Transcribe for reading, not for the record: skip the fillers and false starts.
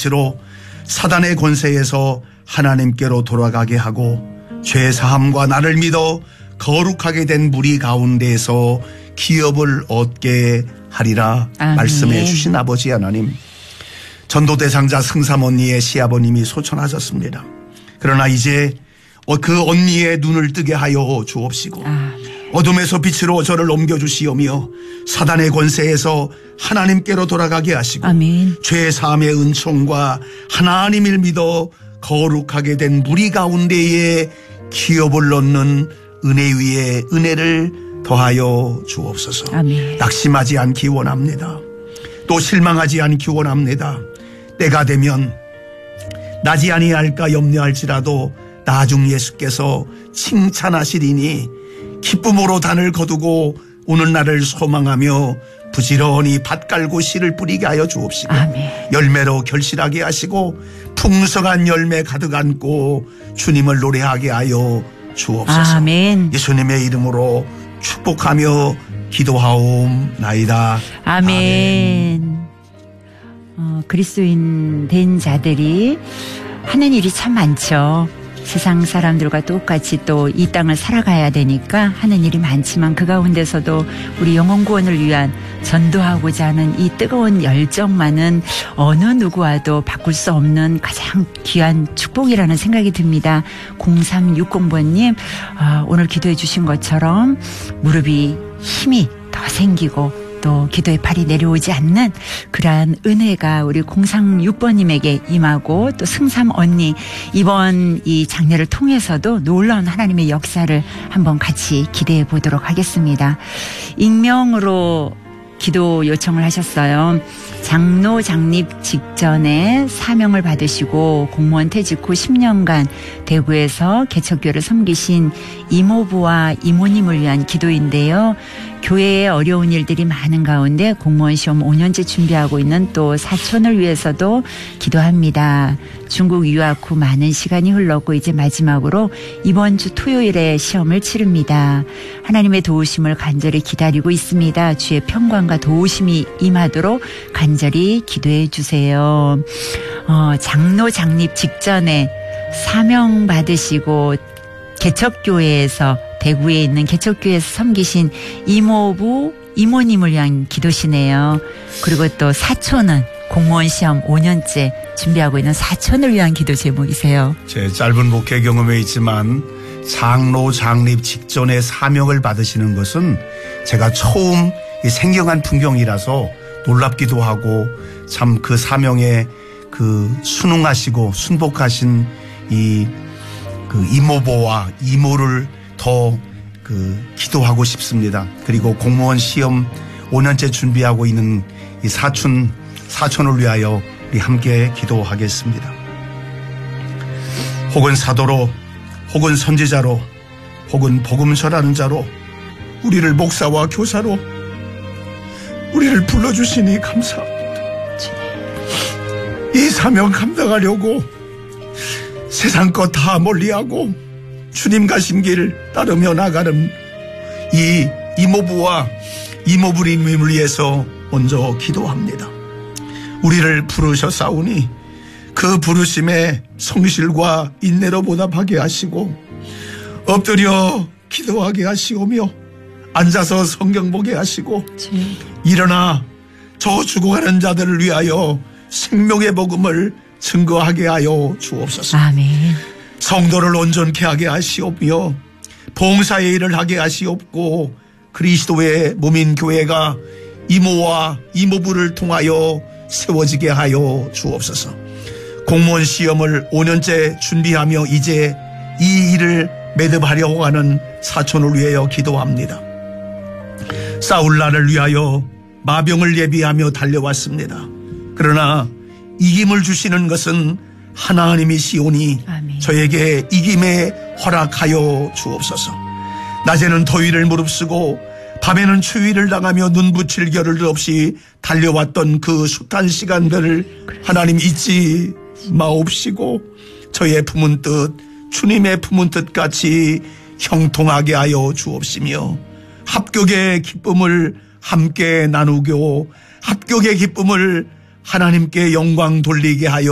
빛으로 사단의 권세에서 하나님께로 돌아가게 하고 죄사함과 나를 믿어 거룩하게 된 무리 가운데에서 기업을 얻게 하리라. 아멘. 말씀해 주신 아버지 하나님, 전도대상자 승삼 언니의 시아버님이 소천하셨습니다. 그러나 이제 그 언니의 눈을 뜨게 하여 주옵시고 어둠에서 빛으로 저를 옮겨주시오며 사단의 권세에서 하나님께로 돌아가게 하시고 아멘. 죄사함의 은총과 하나님을 믿어 거룩하게 된 무리 가운데에 기업을 얻는 은혜 위에 은혜를 더하여 주옵소서. 아멘. 낙심하지 않기 원합니다. 또 실망하지 않기 원합니다. 때가 되면 나지 아니할까 염려할지라도 나중 예수께서 칭찬하시리니 기쁨으로 단을 거두고 오는 날을 소망하며 부지런히 밭 깔고 씨를 뿌리게 하여 주옵시고 아멘. 열매로 결실하게 하시고 풍성한 열매 가득 안고 주님을 노래하게 하여 주옵소서. 아멘. 예수님의 이름으로 축복하며 기도하옵나이다. 아멘. 그리스도인 된 자들이 하는 일이 참 많죠. 세상 사람들과 똑같이 또 이 땅을 살아가야 되니까 하는 일이 많지만 그 가운데서도 우리 영혼 구원을 위한 전도하고자 하는 이 뜨거운 열정만은 어느 누구와도 바꿀 수 없는 가장 귀한 축복이라는 생각이 듭니다. 0360번님, 오늘 기도해 주신 것처럼 무릎이 힘이 더 생기고 또 기도의 팔이 내려오지 않는 그러한 은혜가 우리 036번님에게 임하고 또 승삼 언니 이번 이 장례를 통해서도 놀라운 하나님의 역사를 한번 같이 기대해 보도록 하겠습니다. 익명으로 기도 요청을 하셨어요. 장로 장립 직전에 사명을 받으시고 공무원 퇴직 후 10년간 대구에서 개척교를 섬기신 이모부와 이모님을 위한 기도인데요. 교회에 어려운 일들이 많은 가운데 공무원 시험 5년째 준비하고 있는 또 사촌을 위해서도 기도합니다. 중국 유학 후 많은 시간이 흘렀고 이제 마지막으로 이번 주 토요일에 시험을 치릅니다. 하나님의 도우심을 간절히 기다리고 있습니다. 주의 평강과 도우심이 임하도록 간절히 기도해 주세요. 장로 장립 직전에 사명 받으시고 개척교회에서 대구에 있는 개척교회에서 섬기신 이모부, 이모님을 위한 기도시네요. 그리고 또 사촌은 공무원 시험 5년째 준비하고 있는 사촌을 위한 기도 제목이세요. 제 짧은 목회 경험에 있지만 장로 장립 직전에 사명을 받으시는 것은 제가 처음 생경한 풍경이라서 놀랍기도 하고 참 그 사명에 그 순응하시고 순복하신 그 이모부와 이모를 더 기도하고 싶습니다. 그리고 공무원 시험 5년째 준비하고 있는 이 사촌을 위하여 우리 함께 기도하겠습니다. 혹은 사도로, 혹은 선지자로, 혹은 복음 전하는 자로 우리를 목사와 교사로 우리를 불러주시니 감사합니다. 이 사명 감당하려고 세상 것 다 멀리하고 주님 가신 길 따르며 나가는 이 이모부와 이모부님을 위해서 먼저 기도합니다. 우리를 부르셨사오니 그 부르심에 성실과 인내로 보답하게 하시고 엎드려 기도하게 하시오며 앉아서 성경 보게 하시고 일어나 저 죽어가는 자들을 위하여 생명의 복음을 증거하게 하여 주옵소서. 아멘. 성도를 온전케 하게 하시오며 봉사의 일을 하게 하시옵고 그리스도의 몸인 교회가 이모와 이모부를 통하여 세워지게 하여 주옵소서. 공무원 시험을 5년째 준비하며 이제 이 일을 매듭하려고 하는 사촌을 위하여 기도합니다. 싸울 날을 위하여 마병을 예비하며 달려왔습니다. 그러나 이김을 주시는 것은 하나님이시오니 아멘. 저에게 이김에 허락하여 주옵소서. 낮에는 더위를 무릅쓰고 밤에는 추위를 당하며 눈 붙일 겨를도 없이 달려왔던 그 숱한 시간들을 하나님 잊지 마옵시고 저의 품은 뜻 주님의 품은 뜻같이 형통하게 하여 주옵시며 합격의 기쁨을 함께 나누고 합격의 기쁨을 하나님께 영광 돌리게 하여